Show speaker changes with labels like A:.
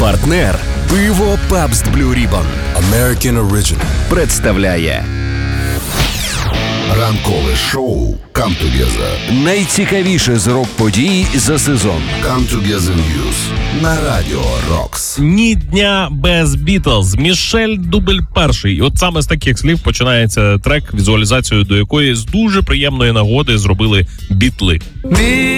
A: Партнер пиво Pabst Blue Ribbon
B: American Original
A: представляє
B: ранкове шоу Come Together.
A: найцікавіше з рок-подій за сезон.
B: Come Together News на Радіо Рокс.
C: Ні дня без Бітлз. Мішель дубль перший. І от саме з таких слів починається трек, візуалізацію до якої з дуже приємної нагоди зробили Бітли.